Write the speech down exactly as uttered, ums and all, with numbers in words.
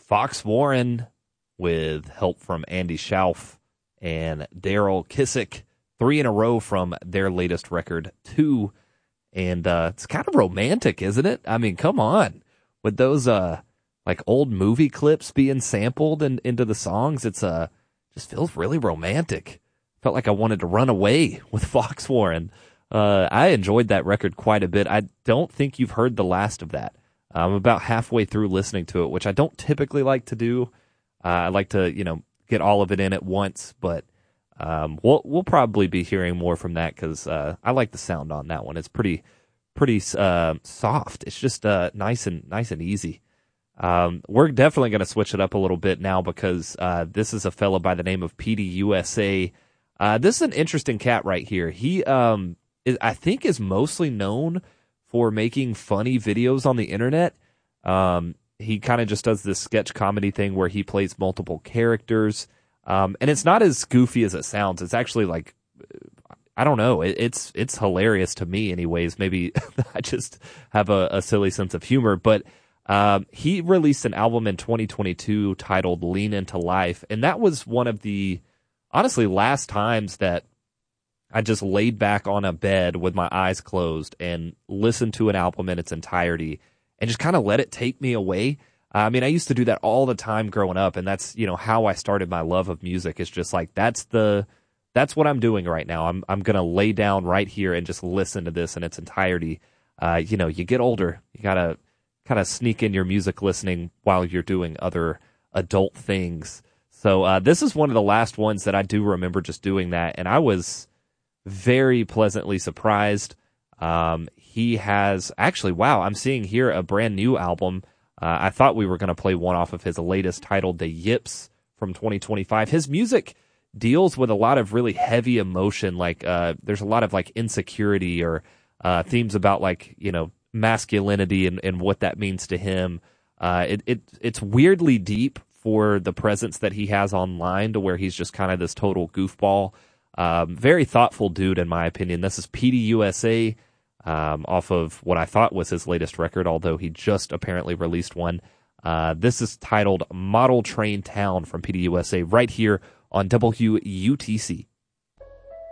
Fox Warren with help from Andy Schauf and Daryl Kissick, three in a row from their latest record, Two. And uh, it's kind of romantic, isn't it? I mean, come on. With those uh, like old movie clips being sampled and into the songs, it's uh, just feels really romantic. Felt like I wanted to run away with Fox Warren. Uh, I enjoyed that record quite a bit. I don't think you've heard the last of that. I'm about halfway through listening to it, which I don't typically like to do. Uh, I like to, you know, get all of it in at once, but um, we'll we'll probably be hearing more from that because uh, I like the sound on that one. It's pretty pretty uh, soft. It's just uh, nice and nice and easy. Um, we're definitely going to switch it up a little bit now because uh, this is a fella by the name of P D U S A. Uh, this is an interesting cat right here. He, um, is, I think, is mostly known for making funny videos on the internet. Um, he kind of just does this sketch comedy thing where he plays multiple characters. Um, and it's not as goofy as it sounds. It's actually like, I don't know. It, it's, it's hilarious to me anyways. Maybe I just have a, a silly sense of humor, but, um, he released an album in twenty twenty-two titled Lean Into Life. And that was one of the, honestly, last times that I just laid back on a bed with my eyes closed and listened to an album in its entirety and just kind of let it take me away. I mean, I used to do that all the time growing up, and that's, you know, how I started my love of music. It's just like, that's the, that's what I'm doing right now. I'm, I'm going to lay down right here and just listen to this in its entirety. Uh, you know, you get older, you got to kind of sneak in your music listening while you're doing other adult things. So, uh, this is one of the last ones that I do remember just doing that, and I was very pleasantly surprised. Um, he has actually, wow, I'm seeing here a brand new album. Uh, I thought we were going to play one off of his latest titled The Yips from twenty twenty-five. His music deals with a lot of really heavy emotion. Like, uh, there's a lot of like insecurity or, uh, themes about like, you know, masculinity and, and what that means to him. Uh, it, it, it's weirdly deep for the presence that he has online to where he's just kind of this total goofball. Um, very thoughtful dude, in my opinion. This is P D U S A, um, off of what I thought was his latest record, although he just apparently released one. Uh, this is titled Model Train Town from P D U S A right here on W U T C.